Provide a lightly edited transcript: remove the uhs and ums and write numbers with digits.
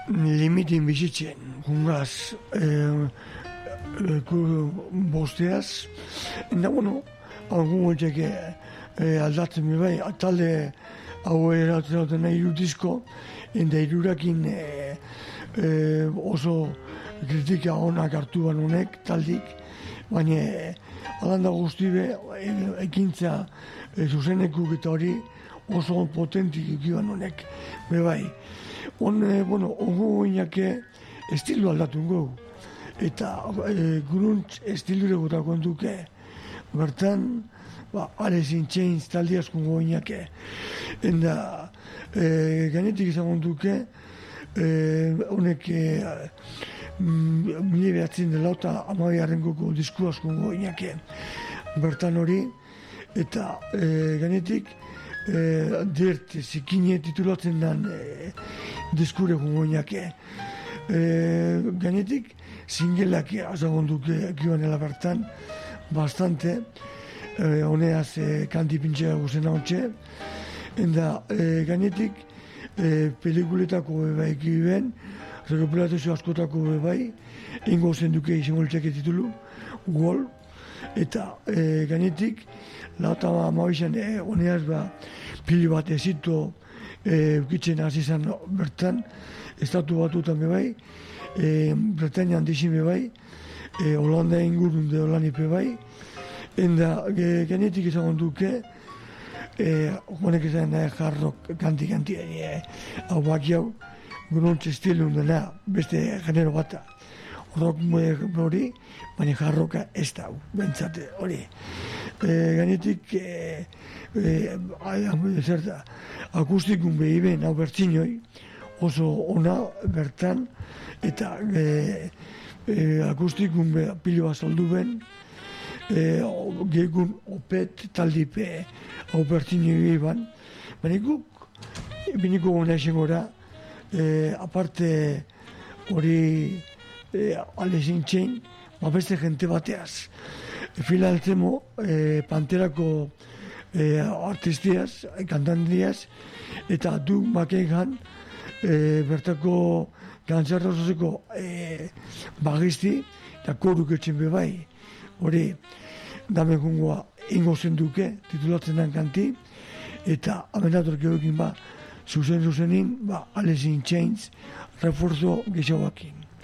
limitin bizitzen, gungaz, bosteaz, eta, bueno, algun goitek aldatzen bai, talde hau eratzen duten hiru disko, eta hirurakin oso kritika onak hartu ban honek, taldik, baina alanda guzti be, ekintza zuzenekuk eta hori oso potentik ikiban honek, be bai. Bueno, ongo goinake estilu aldatu gogu. Eta gruntz estilure gota kontuke. Bertan, Alice in Chains taldi askun goinake. Enda, ganetik izan kontuke, honek mila behatzen dela eta amabiarrenkoko disku askun goinake. Bertan hori, eta ganetik, dirt zikine titulatzen den diskure goinake. Ganetik, singelak azagonduke gioanela bertan, bastante, honeaz kanti pintxea guzen hautxe, enda ganetik pelikuletako bebai ekiben, recuperatuzio askotako bebai, ingo zen duke izengoltxeke titulu, Wall, eta ganetik, lauta mabizan honeaz pili bat ezito ukitzen hasi zen bertan, estatu batutan bebai, Bretaña handizin bebai, Holanda ingurun de Holani bebai, enda genetik izan duke, honek izan jarrok kanti, hau baki hau, gruntz estilun dena, beste genero bata, rock hori, baina jarroka ez da, bentsate hori. Genetik, akustikun behi ben, hau bertzinoi, oso ona bertan, eta akustikun pilo bat zaldu ben, gegun opet taldipe hau bertzinoi ban, baina guk, biniko gona esen gora, aparte hori Alice in Chains, beste jente bateaz. Fila altzemo, Panterako artistiaz, kantandiaz, eta du makegan bertako gantzarra ososeko bagisti, eta koruk etxen bebai. Hori, damekungoa ingo zen duke, titulatzen den kanti, eta amenator geoekin zuzenin, Alice in Chains, refuerzo gexauakin.